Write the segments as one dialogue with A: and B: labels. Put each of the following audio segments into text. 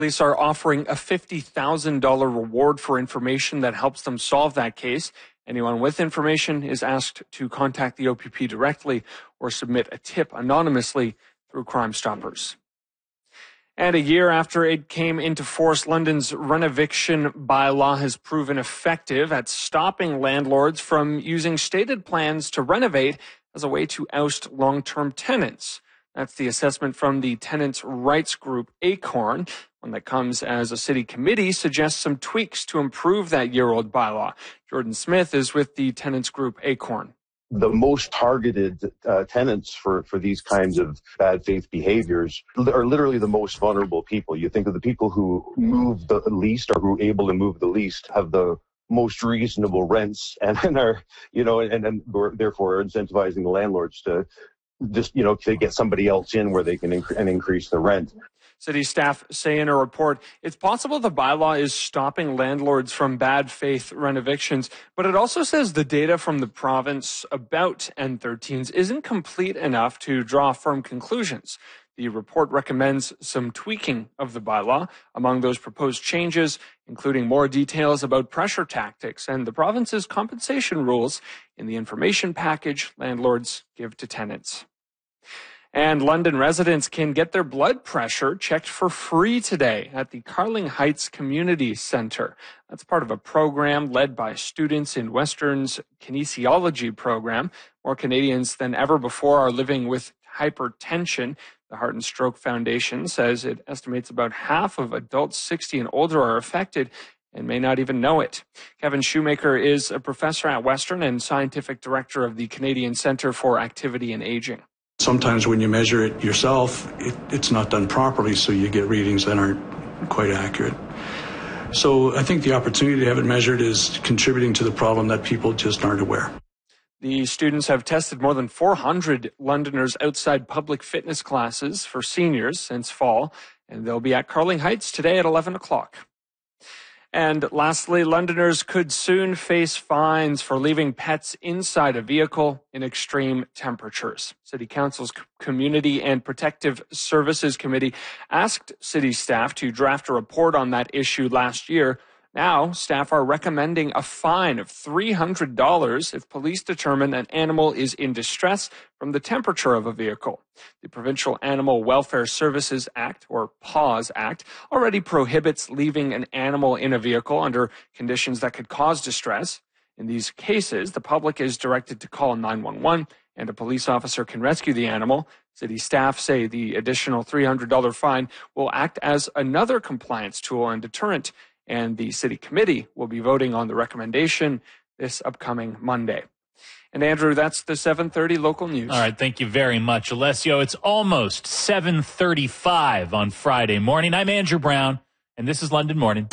A: Police are offering a $50,000 reward for information that helps them solve that case. Anyone with information is asked to contact the OPP directly or submit a tip anonymously through Crime Stoppers. And a year after it came into force, London's rent-eviction bylaw has proven effective at stopping landlords from using stated plans to renovate as a way to oust long-term tenants. That's the assessment from the tenants' rights group Acorn, one that comes as a city committee suggests some tweaks to improve that year-old bylaw. Jordan Smith is with the tenants group Acorn.
B: The most targeted tenants for these kinds of bad faith behaviors are literally the most vulnerable people. You think of the people who move the least or who are able to move the least have the most reasonable rents and are, and therefore are incentivizing the landlords to just, to get somebody else in where they can increase the rent.
A: City staff say in a report, it's possible the bylaw is stopping landlords from bad faith rent evictions, but it also says the data from the province about N13s isn't complete enough to draw firm conclusions. The report recommends some tweaking of the bylaw. Among those proposed changes, including more details about pressure tactics and the province's compensation rules in the information package landlords give to tenants. And London residents can get their blood pressure checked for free today at the Carling Heights Community Centre. That's part of a program led by students in Western's kinesiology program. More Canadians than ever before are living with hypertension. The Heart and Stroke Foundation says it estimates about half of adults 60 and older are affected and may not even know it. Kevin Shoemaker is a professor at Western and scientific director of the Canadian Centre for Activity and Aging.
C: Sometimes when you measure it yourself, it's not done properly, so you get readings that aren't quite accurate. So I think the opportunity to have it measured is contributing to the problem that people just aren't aware.
A: The students have tested more than 400 Londoners outside public fitness classes for seniors since fall, and they'll be at Carling Heights today at 11 o'clock. And lastly, Londoners could soon face fines for leaving pets inside a vehicle in extreme temperatures. City Council's Community and Protective Services Committee asked city staff to draft a report on that issue last year. Now, staff are recommending a fine of $300 if police determine an animal is in distress from the temperature of a vehicle. The Provincial Animal Welfare Services Act, or PAWS Act, already prohibits leaving an animal in a vehicle under conditions that could cause distress. In these cases, the public is directed to call 911 and a police officer can rescue the animal. City staff say the additional $300 fine will act as another compliance tool and deterrent, and the city committee will be voting on the recommendation this upcoming Monday. And Andrew, that's the 7:30 local news.
D: All right, thank you very much, Alessio. It's almost 7:35 on Friday morning. I'm Andrew Brown, and this is London Morning.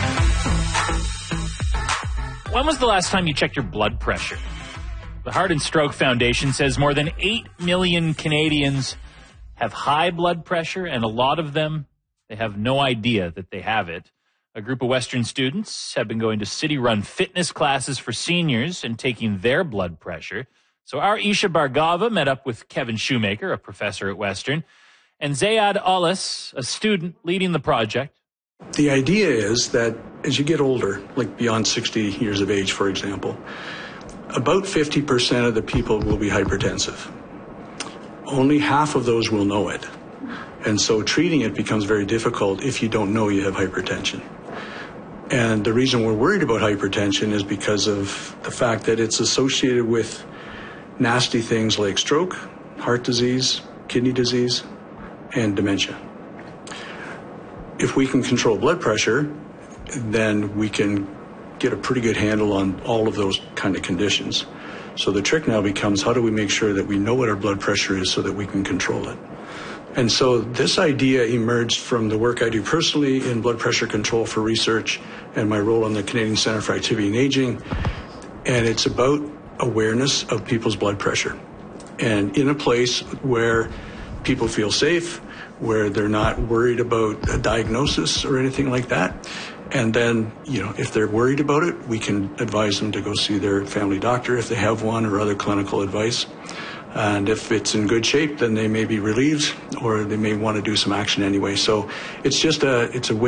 D: When was the last time you checked your blood pressure? The Heart and Stroke Foundation says more than 8 million Canadians have high blood pressure, and a lot of them, they have no idea that they have it. A group of Western students have been going to city-run fitness classes for seniors and taking their blood pressure. So our Isha Bhargava met up with Kevin Shoemaker, a professor at Western, and Zayad Ollis, a student leading the project.
C: The idea is that as you get older, like beyond 60 years of age, for example, about 50% of the people will be hypertensive. Only half of those will know it. And so treating it becomes very difficult if you don't know you have hypertension. And the reason we're worried about hypertension is because of the fact that it's associated with nasty things like stroke, heart disease, kidney disease, and dementia. If we can control blood pressure, then we can get a pretty good handle on all of those kind of conditions. So the trick now becomes, how do we make sure that we know what our blood pressure is so that we can control it? And so this idea emerged from the work I do personally in blood pressure control for research and my role on the Canadian Centre for Activity and Aging. And it's about awareness of people's blood pressure. And in a place where people feel safe, where they're not worried about a diagnosis or anything like that. And then, if they're worried about it, we can advise them to go see their family doctor if they have one, or other clinical advice. And if it's in good shape, then they may be relieved, or they may want to do some action anyway. So it's just it's a way